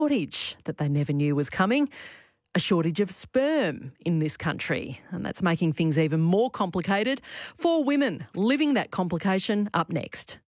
shortage that they never knew was coming. A shortage of sperm in this country, and that's making things even more complicated for women. Living that complication up next.